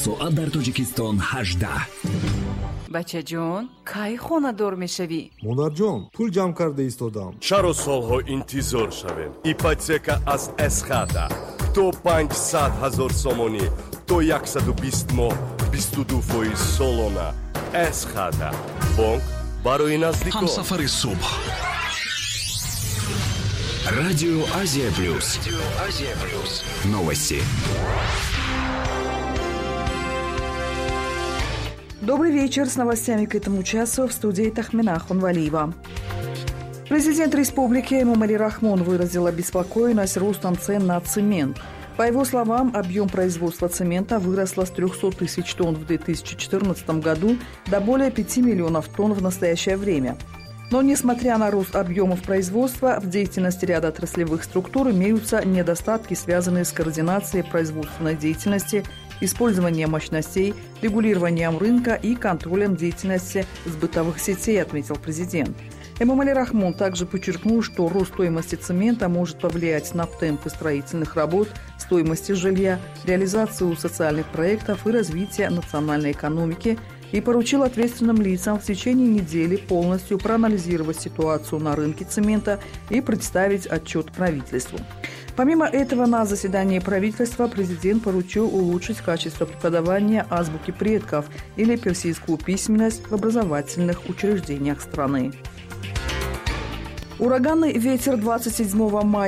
соат дар Тоҷикистон 18. бачаҷон, кай хонадор мешавӣ? монарҷон, пул ҷамъ карда истодам. чаро солҳо интизор шавем? Ипотека аз эсхата то 500 000 сомонӣ то 120 моҳ 22% солона. эсхата бонк барои наздикон. ҳамсафари субҳ. Радио Азия Плюс. Новости. Добрый вечер. С новостями к этому часу в студии Тахмина Хунвалиева. Президент республики Эмомали Рахмон выразил обеспокоенность ростом цен на цемент. По его словам, объем производства цемента выросла с 300 тысяч тонн в 2014 году до более 5 миллионов тонн в настоящее время. Но, несмотря на рост объемов производства, в деятельности ряда отраслевых структур имеются недостатки, связанные с координацией производственной деятельности, использованием мощностей, регулированием рынка и контролем деятельности сбытовых сетей, отметил президент. Эмомали Рахмон также подчеркнул, что рост стоимости цемента может повлиять на темпы строительных работ, стоимости жилья, реализацию социальных проектов и развитие национальной экономики, и поручил ответственным лицам в течение недели полностью проанализировать ситуацию на рынке цемента и представить отчет правительству. Помимо этого, на заседании правительства президент поручил улучшить качество преподавания азбуки предков или персидскую письменность в образовательных учреждениях страны. Ураганный ветер 27 мая